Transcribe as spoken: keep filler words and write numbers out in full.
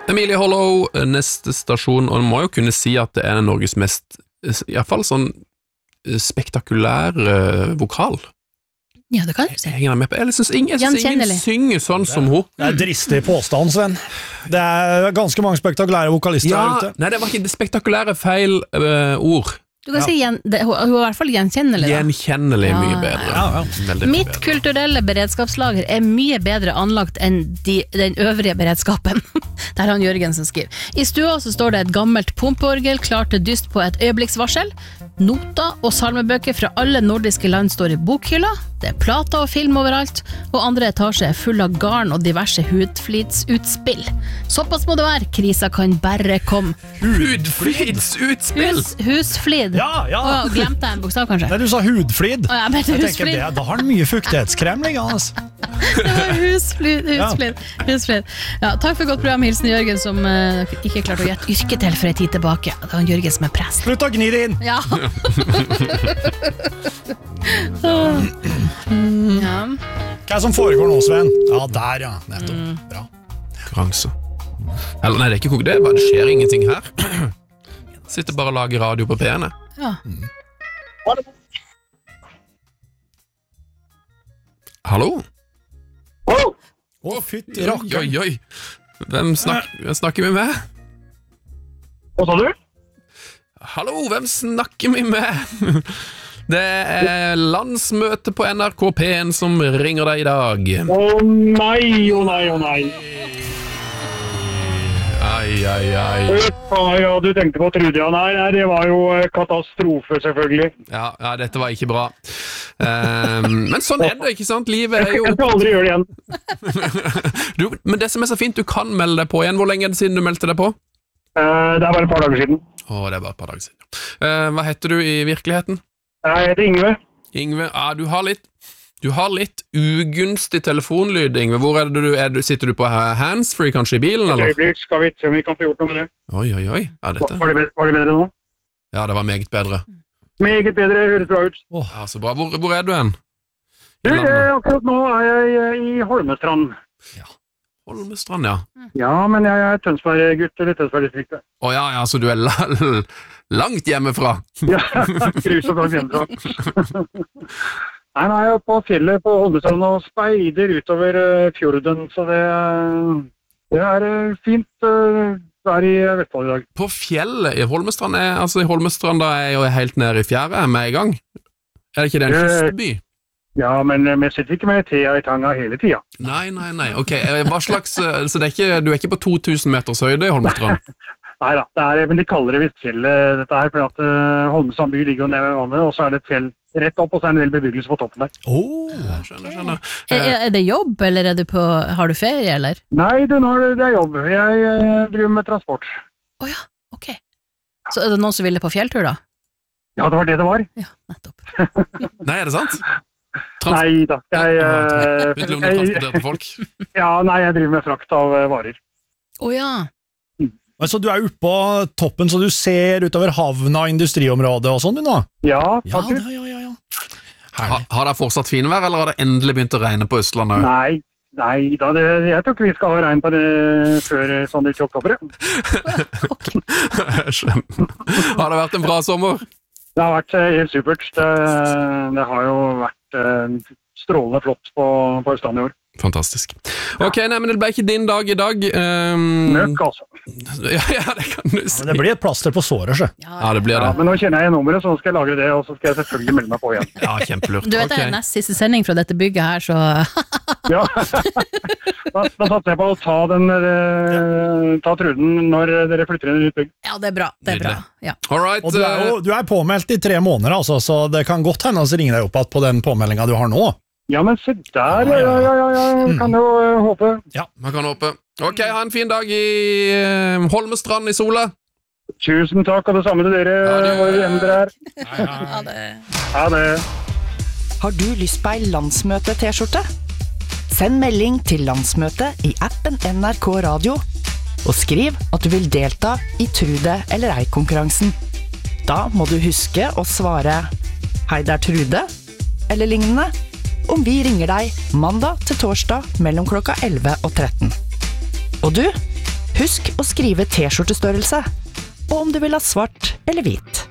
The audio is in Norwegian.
Emilie Hollow, neste stasjon, og man må jo kunne si at det er Norges mest, i hvert fall sånn spektakulær vokal. Ja, det kan du si. Jeg, med på. jeg synes ingen, jeg synes ingen synger sånn som hun. Det er dristig påstand, Sven. Det er ganske mange spektakulære vokalister ja, her ute. Nei, det var ikke det spektakulære feil uh, ord. Du kan ja. si gjen, det, hun er i hvert fall gjenkjennelig. Da. Gjenkjennelig ja, mye bedre. Ja, ja. Mitt bedre. Kulturelle beredskapslager er mye bedre anlagt enn de, den øvrige beredskapen. Der han Jørgensen skriver. I stua så står det et gammelt pumpeorgel klar til dyst på et øyeblikksvarsel. Noter og salmebøker fra alle nordiske land står i bokhylla. Det er plater og film overalt, og andre etasje er full av garn og diverse hudflidsutspill. Såpass må det være, krisa kan bare komme. Hudflidsutspill? Hus, husflid. Ja, ja. Og glemte jeg en bokstav, kanskje? Nei, du sa hudflid. Å, jeg, jeg tenker det, da har den mye fuktighetskrem liggende. Det var husflid, husflid, husflid. Ja, takk for godt program, hilsen Jørgen, som uh, ikke klarte å gjette yrke til for en tid tilbake. Det var Jørgen som er prest. Slutt å gni det inn! Ja. Ja. Hva er som foregår nå, Sven? Ja, der ja, nettopp. Mm. Bra. Konkurranse. Eller nei, det er ikke konkurranse, det, det skjer ingenting her. Sitter bare og lager radio på P N. Ja. Mm. Hallo? Hallo? Å, fytti rakker. Oi, oi, oi. Hvem snak snakker vi med? Hva sa du? Hallo, hvem snakker vi med? Det er landsmøte på N R K P en som ringer deg i dag. Å nei, å nei, å nei. Ai, ai, ai. Ja, du tenkte på Trude, ja. Nei, nei, det var jo katastrofe, selvfølgelig. Ja, ja, dette var ikke bra. Um, men sånn er det, ikke sant? Livet er jo... Jeg skal aldri gjøre det igjen. du, men det som er så fint, du kan melde deg på igjen. Hvor lenge er det siden du meldte deg på? Uh, det er bare et par dager siden. Å, det er bare et par dager siden. Uh, hva heter du i virkeligheten? Jeg heter Ingve. Ingve, ja, du har litt Du har litt ugunstig telefonlyd, Ingve. Hvor er det du, er du sitter du på handsfree kanskje i bilen, eller? Et øyeblikk, skal vi se om vi kan få gjort noe med det. Oi, oi, oi. Ja, dette. Var det, bedre, var det bedre nå? Ja, det var meget bedre. Meget bedre, høres bra ut. Oh, ja, så bra. Hvor, hvor er du hen? Du, eh, akkurat nå er jeg i Holmestrand. Ja, Holmestrand, ja. Ja, men jeg er Tønsberg-gutt, eller Tønsberg-distriktet. Å oh, ja, ja, så du er langt hjemmefra. Ja, grusomt langt hjemmefra. Nei, nå er jeg på fjellet på Holmestrand og speider utover uh, fjorden, så det, uh, det er uh, fint uh, vær i Vestfold i dag. På fjellet i Holmestrand, er, altså i Holmestrand da er jeg jo helt nede i fjære med i gang. Er det ikke det en kystby? Ja, men vi sitter ikke med tea i tanga hele tida. Nei, nei, nei, ok. Hva slags, så det er ikke, du er ikke på to tusen meters høyde i Holmestrand? Neida, det er, men de kaller det visst fjellet dette her, for at uh, Holmestrand by ligger jo nede ved vannet, og så er det et fjell rett opp, og så er det en del bebyggelse på toppen der. Åh, oh, skjønner, skjønner. Er, er det jobb, eller er du på, har du ferie, eller? Nei, det, nå er det, det er jobb. Jeg uh, driver med transport. Åja, oh, ja. Ok. Så er det noen som ville på fjelltur, da? Ja, det var det det var. Ja, nettopp. Nei, er det sant? Trans nei da, jeg... Uh, Vet du om du transporterer folk? Ja, nei, jeg driver med frakt av uh, varer. Åja. Oh, Så du er oppe på toppen, så du ser utover havna og industriområdet og sånn, du nå? Ja, faktisk. Ja, ja, ja, ja. Ha, har det fortsatt finvær, eller har det endelig begynt å regne på Østlandet? Nei, nei da, det, jeg tror ikke vi skal ha regn på det før sånn i oktober. Jeg skjønner. Har det vært en bra sommer? Det har vært helt supert. Det, det har jo vært uh, strålende flott på, på Østlandet i år. Fantastisk. Ok, nei, men det ble ikke din dag i dag. Um... Møk, altså. Ja, ja, det kan du si. Ja, det blir et plaster på såret, så. Ja, ja, det blir det. Ja, men nå kjenner jeg nummeret, så nå skal jeg lagre det, og så skal jeg selvfølgelig melde meg på igjen. Ja, kjempelurt. Du vet det er okay. nest siste sending fra dette bygget her, så... Ja, da, da satser jeg på å ta den, uh, ta truden når dere flytter inn i nytt bygg. Ja, det er bra, det er bra. Ja. All right. Og du er, jo, du er påmeldt i tre måneder, altså, så det kan godt hende å ringe deg opp på den påmeldingen du har nå. Ja, men se der, ja, ja, ja, ja, ja. Kan jo uh, håpe. Ja, man kan håpe. Ok, ha en fin dag i uh, Holmestrand i sola. Tusen takk, og det samme til dere, hvor enn dere er. Ha det. Ha det. Har du lyst på ei landsmøte-t-skjorte? Send melding til landsmøtet i appen N R K Radio, og skriv at du vil delta i Trude eller ei-konkurransen. Da må du huske å svare «Hei, det er Trude», eller lignende, om vi ringer deg mandag til torsdag mellom klokka elleve og tretten. Og du, Husk å skrive T-skjortestørrelse, og om du vil ha svart eller hvit.